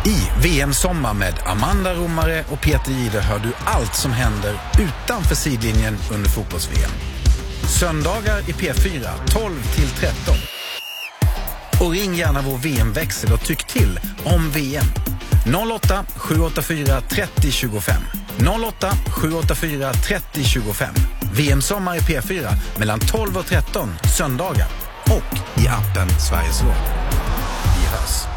I VM-sommar med Amanda Romare och Peter Jihde hör du allt som händer utanför sidlinjen under fotbolls-VM. Söndagar i P4 12-13. Och ring gärna vår VM-växel och tyck till om VM. 08 784 30 25. 08 784 30 25. VM-sommar i P4 mellan 12 och 13 söndagar. Och i appen Sveriges Radio. Vi hörs.